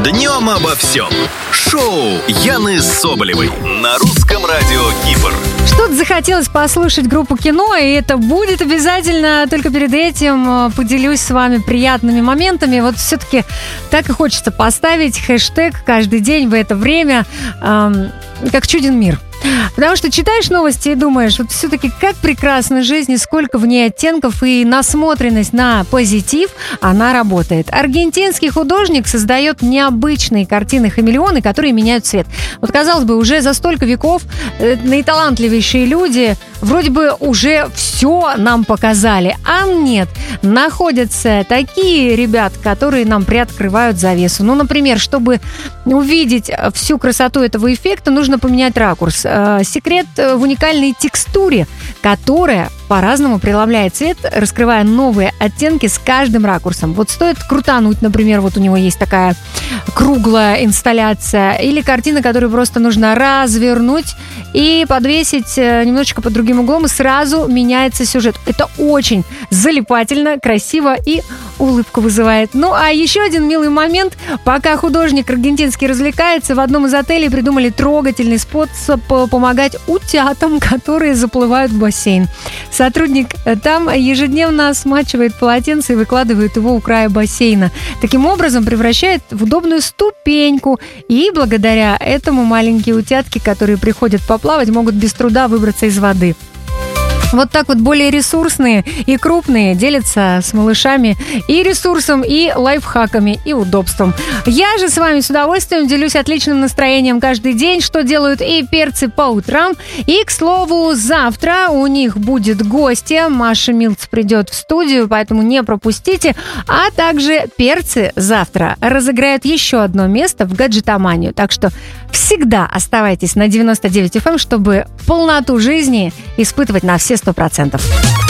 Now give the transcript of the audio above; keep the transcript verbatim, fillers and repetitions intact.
Днем обо всем. Шоу Яны Соболевой на русском радио Кипр. Что-то захотелось послушать группу Кино, и это будет обязательно. Только перед этим поделюсь с вами приятными моментами. Вот все-таки так и хочется поставить хэштег каждый день в это время, эм, как чуден мир. Потому что читаешь новости и думаешь, вот все-таки как прекрасна жизнь, и сколько в ней оттенков, и насмотренность на позитив, она работает. Аргентинский художник создает необычные картины-хамелеоны, которые меняют цвет. Вот, казалось бы, уже за столько веков э, наиталантливейшие люди вроде бы уже все нам показали, а нет. Находятся такие ребята, которые нам приоткрывают завесу. Ну, например, чтобы увидеть всю красоту этого эффекта, нужно поменять ракурс. Секрет в уникальной текстуре, которая по-разному преломляет цвет, раскрывая новые оттенки с каждым ракурсом. Вот стоит крутануть, например, вот у него есть такая круглая инсталляция, или картина, которую просто нужно развернуть и подвесить немножечко под другим углом, и сразу меняется сюжет. Это очень залипательно, красиво и улыбку вызывает. Ну, а еще один милый момент. Пока художник аргентинский развлекается, в одном из отелей придумали трогательный способ помогать утятам, которые заплывают в бассейн. Сотрудник там ежедневно смачивает полотенце и выкладывает его у края бассейна. Таким образом превращает в удобную ступеньку. И благодаря этому маленькие утятки, которые приходят поплавать, могут без труда выбраться из воды. Вот так вот более ресурсные и крупные делятся с малышами и ресурсом, и лайфхаками, и удобством. Я же с вами с удовольствием делюсь отличным настроением каждый день, что делают и перцы по утрам. И, к слову, завтра у них будет гостья. Маша Милц придет в студию, поэтому не пропустите. А также перцы завтра разыграют еще одно место в гаджетоманию. Так что всегда оставайтесь на девяносто девять эф эм, чтобы полноту жизни испытывать на все сто процентов.